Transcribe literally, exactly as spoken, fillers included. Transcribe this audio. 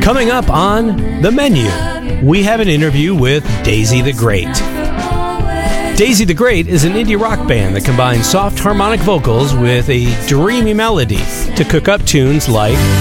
Coming up on the menu, we have an interview with Daisy the Great. Daisy the Great is an indie rock band that combines soft harmonic vocals with a dreamy melody to cook up tunes like